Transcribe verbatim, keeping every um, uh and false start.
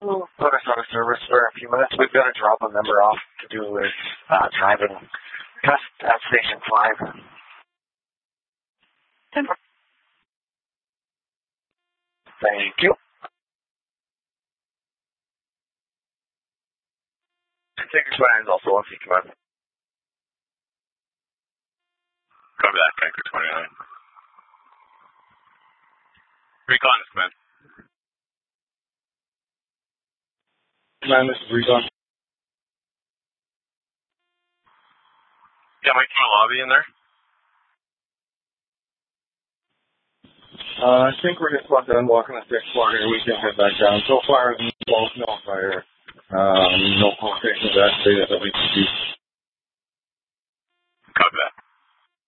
We'll put us out of service for a few minutes. We've got to drop a member off to do his uh, driving test at Station five. Thank you. Take your plans also once you come out. Come back, Tanker twenty-nine. Recon is command. Command, this is Recon. Yeah, Mike, from a lobby in there? Uh, I think we're just about done walking the sixth floor here. We can head back down. So far, no, no fire. Um, no conversations activated that we can see.